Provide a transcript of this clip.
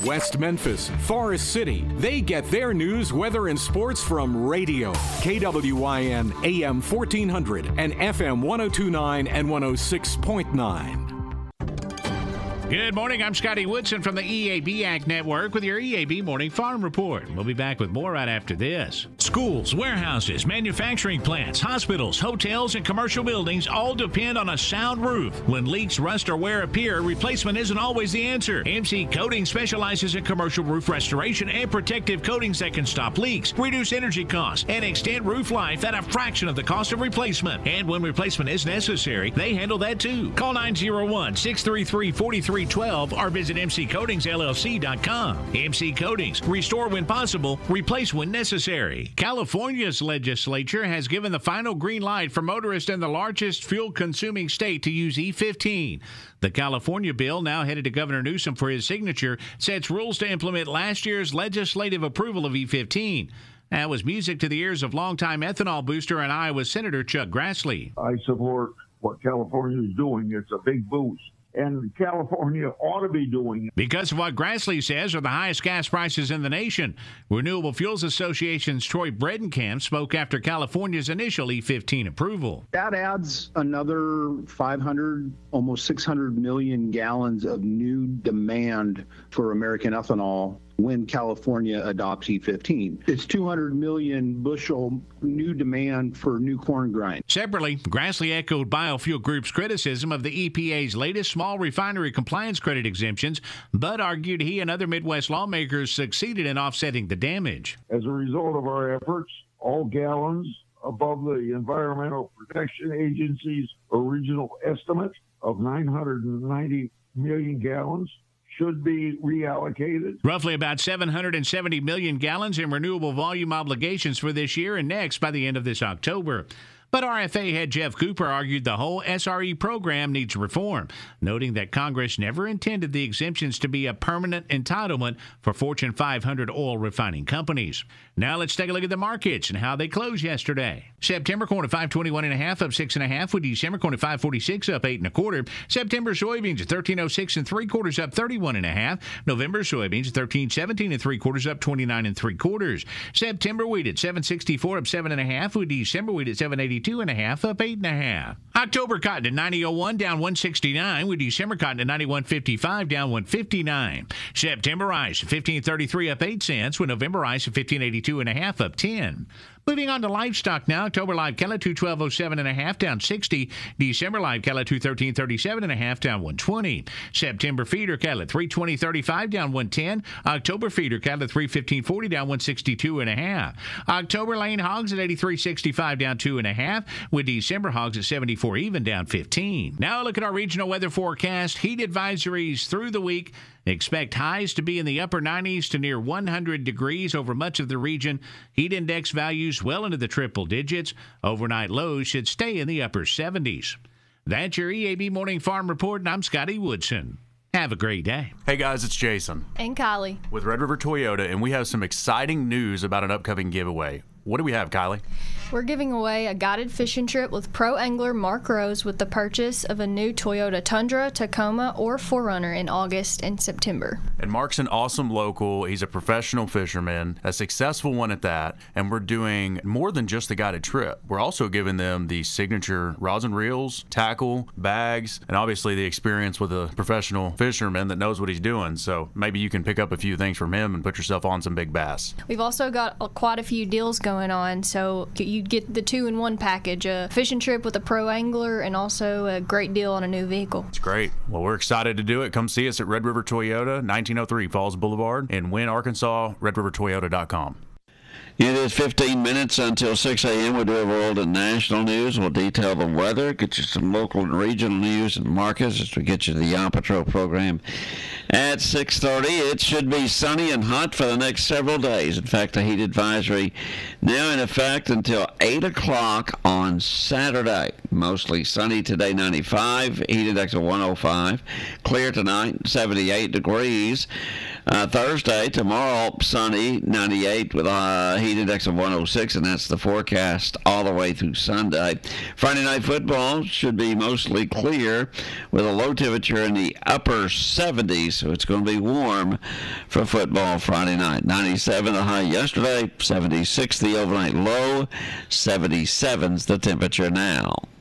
West Memphis, Forest City. They get their news, weather, and sports from radio. KWYN AM 1400 and FM 1029 and 106.9. Good morning. I'm Scotty Woodson from the EAB Ag Network with your EAB Morning Farm Report. We'll be back with more right after this. Schools, warehouses, manufacturing plants, hospitals, hotels, and commercial buildings all depend on a sound roof. When leaks, rust, or wear appear, replacement isn't always the answer. MC Coatings specializes in commercial roof restoration and protective coatings that can stop leaks, reduce energy costs, and extend roof life at a fraction of the cost of replacement. And when replacement is necessary, they handle that too. Call 901-633-4312 or visit mccoatingsllc.com. MC Coatings. Restore when possible, replace when necessary. California's legislature has given the final green light for motorists in the largest fuel-consuming state to use E15. The California bill, now headed to Governor Newsom for his signature, sets rules to implement last year's legislative approval of E15. That was music to the ears of longtime ethanol booster and Iowa Senator Chuck Grassley. I support what California is doing. It's a big boost. And California ought to be doing it. Because of what Grassley says are the highest gas prices in the nation. Renewable Fuels Association's Troy Bredenkamp spoke after California's initial E15 approval. That adds another 500, almost 600 million gallons of new demand for American ethanol when California adopts E15. It's 200 million bushel new demand for new corn grind. Separately, Grassley echoed Biofuel Group's criticism of the EPA's latest small refinery compliance credit exemptions, but argued he and other Midwest lawmakers succeeded in offsetting the damage. As a result of our efforts, all gallons above the Environmental Protection Agency's original estimate of 990 million gallons should be reallocated. Roughly about 770 million gallons in renewable volume obligations for this year and next by the end of this October. But RFA head Jeff Cooper argued the whole SRE program needs reform, noting that Congress never intended the exemptions to be a permanent entitlement for Fortune 500 oil refining companies. Now let's take a look at the markets and how they closed yesterday. September corn at 521.5 up 6.5, with December corn at 546 up 8.25. September soybeans at 1306 3/4 up 31.5. November soybeans at 1317 3/4 up 29 3/4. September wheat at 764 up 7.5, with December wheat at 782.5 up 8.5. October cotton at 90.01 down 169, with December cotton at 91.55 down 159. September rice at 15.33 up 8 cents, with November rice at 15.82.5 up 10. Moving on to livestock now. October live cattle 212.07.5 down 60. December live cattle 213.37.5 down 120. September feeder cattle at 320.35 down 110. October feeder cattle at 315.40 down 162.5. October lane hogs at 83.65 down 2.5, with December hogs at 74 even down 15. Now look at our regional weather forecast. Heat advisories through the week. Expect highs to be in the upper 90s to near 100 degrees over much of the region. Heat index values well into the triple digits. Overnight lows should stay in the upper 70s. That's your EAB Morning Farm Report, and I'm Scotty Woodson. Have a great day. Hey guys, it's Jason. And Kylie. With Red River Toyota, and we have some exciting news about an upcoming giveaway. What do we have, Kylie? We're giving away a guided fishing trip with pro angler Mark Rose with the purchase of a new Toyota Tundra, Tacoma, or 4Runner in August and September. And Mark's an awesome local. He's a professional fisherman, a successful one at that. And we're doing more than just the guided trip. We're also giving them the signature rods and reels, tackle, bags, and obviously the experience with a professional fisherman that knows what he's doing. So maybe you can pick up a few things from him and put yourself on some big bass. We've also got quite a few deals going on, so you get the 2-in-1 package, a fishing trip with a pro angler and also a great deal on a new vehicle. It's great. Well, we're excited to do it. Come see us at Red River Toyota, 1903 Falls Boulevard in Wynne, Arkansas, redrivertoyota.com. It is 15 minutes until 6 a.m. We'll do a world and national news. We'll detail the weather, get you some local and regional news and markets as we get you to the Yacht Patrol program at 6:30. It should be sunny and hot for the next several days. In fact, a heat advisory now in effect until 8 o'clock on Saturday. Mostly sunny today, 95. Heat index of 105. Clear tonight, 78 degrees. Thursday, tomorrow, sunny, 98 with a heat index of 106, and that's the forecast all the way through Sunday. Friday night football should be mostly clear with a low temperature in the upper 70s So it's going to be warm for football Friday night. 97 the high yesterday, 76 the overnight low, 77's the temperature now.